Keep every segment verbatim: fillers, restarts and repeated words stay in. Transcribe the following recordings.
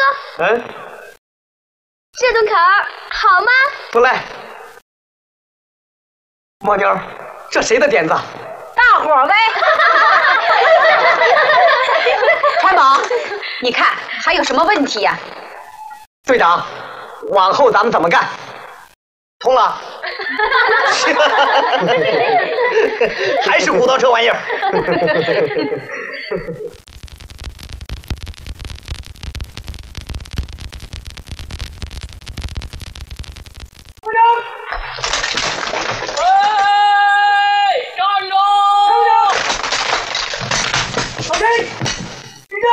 嗯， 这顿烤好吗？ 不赖。莫妞，这谁的点子？ 大伙儿呗。川宝，你看还有什么问题呀、啊？ 队长，往后咱们怎么干？通了。还是古道这玩意儿。 部长，哎，站住！老陈，立正！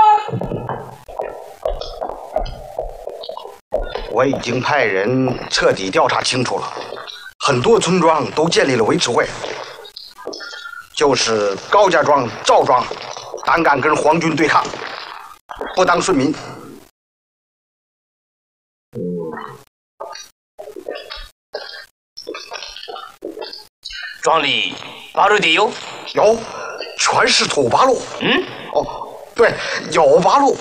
我已经派人彻底调查清楚了，很多村庄都建立了维持会，就是高家庄、赵庄胆敢跟皇军对抗，不当顺民。 庄里八路地有？ 有，全是土八路。 嗯， 哦，对，有八路。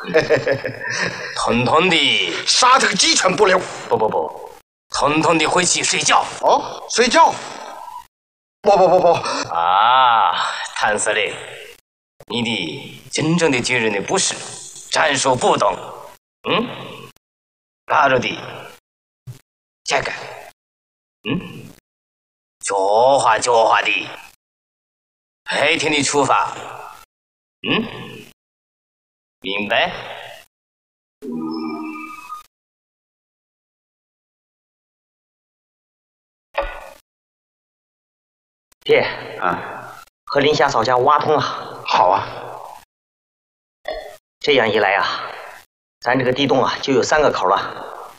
统统的杀他个鸡犬不留。 不不不，统统的回去睡觉。 哦，睡觉？不不不不。 啊，谭司令，你的真正的军人的不是战术不懂。嗯，八路的这个，嗯，教化教化的，白天的处罚。嗯。明白。 爹啊， 和林霞嫂家挖通了。 好啊。 这样一来啊，咱这个地洞啊就有三个口了。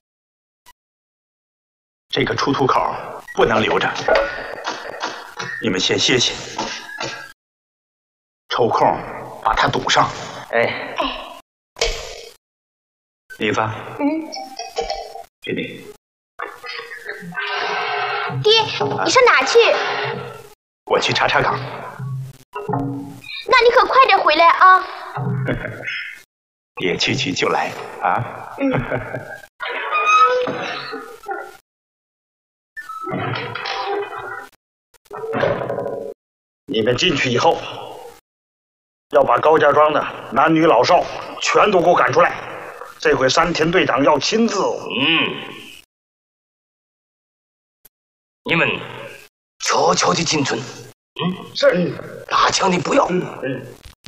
这个出土口不能留着，你们先歇歇，抽空把它堵上。 哎， 李子， 嗯， 给你。 爹，你上哪去？ 我去查查岗。 那你可快点回来啊！ 爹去去就来啊！ 嗯。 你们进去以后，要把高家庄的男女老少全都给我赶出来。这回山田队长要亲自。 嗯，你们悄悄地进村。嗯， 是。 打枪的不要。 嗯嗯。